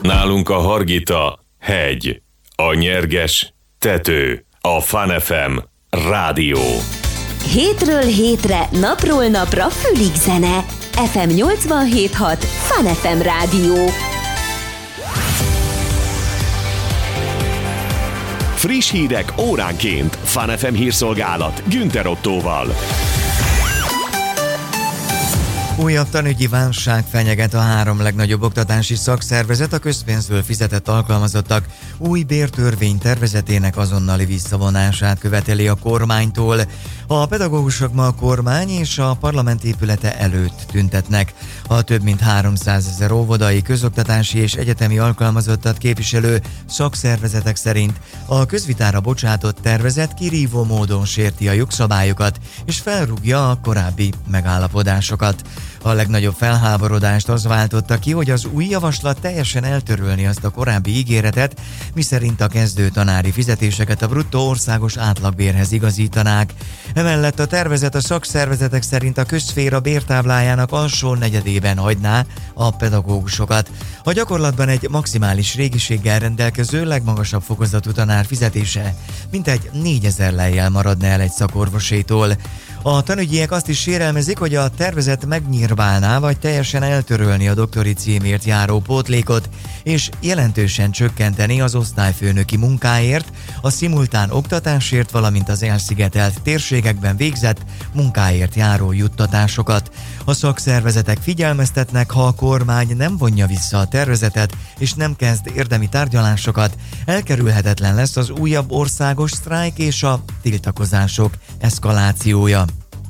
Nálunk a Hargita hegy, a Nyerges tető, a Fun FM rádió. Hétről hétre, napról napra fülig zene. FM 87.6 Fun FM rádió. Friss hírek óránként. Fun FM hírszolgálat Günther Ottóval. Újabb tanügyi válság fenyeget a 3 legnagyobb oktatási szakszervezet, a közpénzből fizetett alkalmazottak új bértörvény tervezetének azonnali visszavonását követeli a kormánytól. A pedagógusok ma a kormány és a parlament épülete előtt tüntetnek. A több mint 300 000 óvodai, közoktatási és egyetemi alkalmazottat képviselő szakszervezetek szerint a közvitára bocsátott tervezet kirívó módon sérti a jogszabályokat és felrúgja a korábbi megállapodásokat. A legnagyobb felháborodást az váltotta ki, hogy az új javaslat teljesen eltörölni azt a korábbi ígéretet, miszerint a kezdő tanári fizetéseket a bruttó országos átlagbérhez igazítanák. Emellett a tervezet a szakszervezetek szerint a közszféra bértáblájának alsó negyedében hagyná a pedagógusokat. A gyakorlatban egy maximális régiséggel rendelkező legmagasabb fokozatú tanár fizetése mintegy 4000 lejjel maradna el egy szakorvosétól. A tanügyiek azt is sérelmezik, hogy a tervezet megnyírbálná vagy teljesen eltörölni a doktori címért járó pótlékot, és jelentősen csökkenteni az osztályfőnöki munkáért, a szimultán oktatásért, valamint az elszigetelt térségekben végzett munkáért járó juttatásokat. A szakszervezetek figyelmeztetnek, ha a kormány nem vonja vissza a tervezetet és nem kezd érdemi tárgyalásokat, elkerülhetetlen lesz az újabb országos sztrájk és a tiltakozások eszkalációja.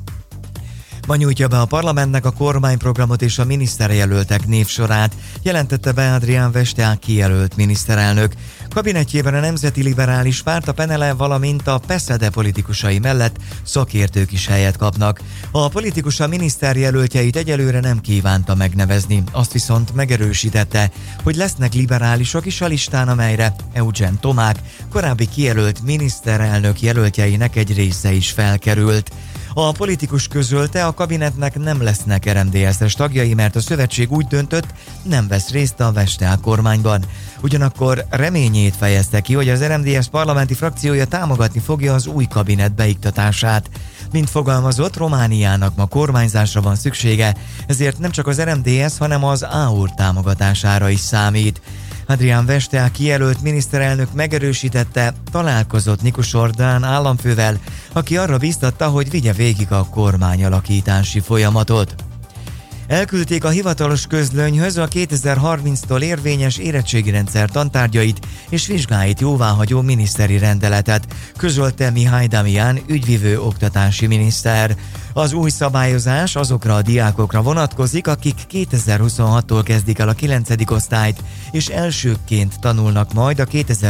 Ma nyújtja be a parlamentnek a kormányprogramot és a miniszterjelöltek névsorát, jelentette be Adrián Veszteák kijelölt miniszterelnök. Kabinetjében a Nemzeti Liberális Párt, a Penele, valamint a PESZEDE politikusai mellett szakértők is helyet kapnak. A politikus a miniszterjelöltjeit egyelőre nem kívánta megnevezni, azt viszont megerősítette, hogy lesznek liberálisok is a listán, amelyre Eugen Tomák, korábbi kijelölt miniszterelnök jelöltjeinek egy része is felkerült. A politikus közölte, a kabinetnek nem lesznek RMDSZ-es tagjai, mert a szövetség úgy döntött, nem vesz részt a Veszteák kormányban. Ugyanakkor reményét fejezte ki, hogy az RMDSZ parlamenti frakciója támogatni fogja az új kabinet beiktatását. Mint fogalmazott, Romániának ma kormányzásra van szüksége, ezért nem csak az RMDSZ, hanem az AUR támogatására is számít. Adrián Veszteák kijelölt miniszterelnök megerősítette, találkozott Nikus Orbán államfővel, aki arra bíztatta, hogy vigye végig a kormányalakítási folyamatot. Elküldték a hivatalos közlönyhöz a 2030-tól érvényes érettségirendszer tantárgyait és vizsgáit jóváhagyó miniszteri rendeletet, közölte Mihály Damián ügyvivő oktatási miniszter. Az új szabályozás azokra a diákokra vonatkozik, akik 2026-tól kezdik el a 9. osztályt, és elsőként tanulnak majd a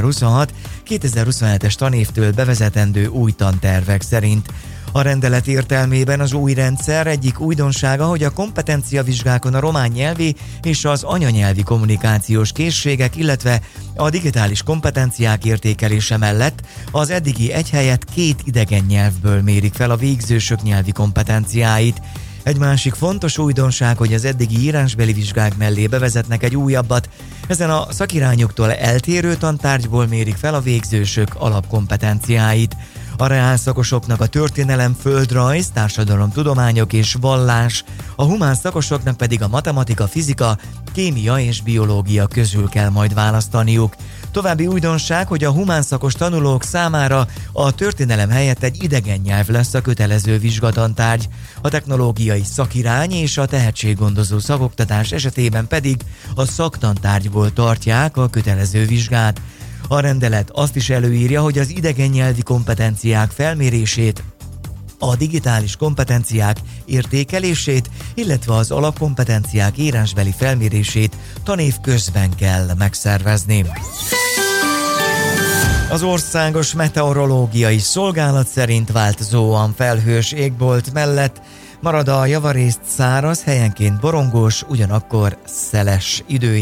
2026-2027-es tanévtől bevezetendő új tantervek szerint. A rendelet értelmében az új rendszer egyik újdonsága, hogy a kompetenciavizsgákon a román nyelvi és az anyanyelvi kommunikációs készségek, illetve a digitális kompetenciák értékelése mellett az eddigi egy helyett 2 idegen nyelvből mérik fel a végzősök nyelvi kompetenciáit. Egy másik fontos újdonság, hogy az eddigi írásbeli vizsgák mellé bevezetnek egy újabbat. Ezen a szakirányoktól eltérő tantárgyból mérik fel a végzősök alapkompetenciáit. A reálszakosoknak a történelem, földrajz, társadalomtudományok és vallás, a humán szakosoknak pedig a matematika, fizika, kémia és biológia közül kell majd választaniuk. További újdonság, hogy a humán szakos tanulók számára a történelem helyett egy idegen nyelv lesz a kötelező vizsgatantárgy, a technológiai szakirány és a tehetséggondozó szakoktatás esetében pedig a szaktantárgyból tartják a kötelező vizsgát. A rendelet azt is előírja, hogy az idegen nyelvi kompetenciák felmérését, a digitális kompetenciák értékelését, illetve az alapkompetenciák írásbeli felmérését tanév közben kell megszervezni. Az Országos Meteorológiai Szolgálat szerint változóan felhős égbolt mellett marad a javarészt száraz, helyenként borongós, ugyanakkor szeles idő.